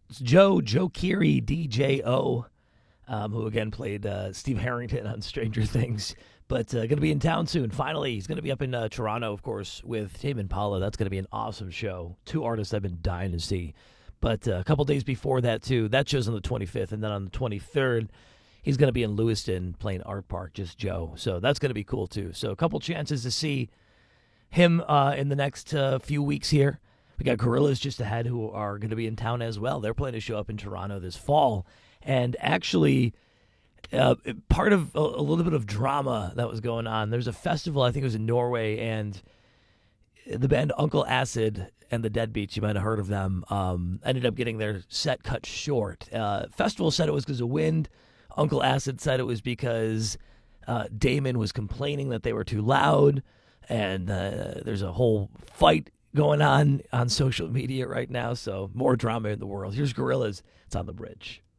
Joe Keery, DJO, who again played Steve Harrington on Stranger Things, but going to be in town soon. Finally, he's going to be up in Toronto, of course, with Tame Impala. That's going to be an awesome show. Two artists I've been dying to see. But a couple days before that, too, that show's on the 25th, and then on the 23rd, he's going to be in Lewiston playing Art Park, just Joe. So that's going to be cool, too. So a couple chances to see him in the next few weeks here. We got Gorillaz just ahead who are going to be in town as well. They're planning to show up in Toronto this fall. And actually, part of a little bit of drama that was going on, there's a festival, I think it was in Norway, and the band Uncle Acid and the Deadbeats, you might have heard of them, ended up getting their set cut short. Festival said it was because of wind. Uncle Acid said it was because Damon was complaining that they were too loud. And there's a whole fight going on social media right now, so more drama in the world. Here's Gorillaz. It's on the bridge.